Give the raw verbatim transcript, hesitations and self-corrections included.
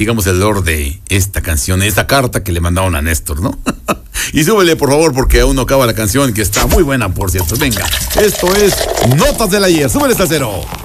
digamos, el olor de esta canción, esta carta que le mandaron a Néstor, ¿no? Y súbele, por favor, porque aún no acaba la canción, que está muy buena, por cierto. Venga, esto es Notas del Ayer. Súbele, salsero.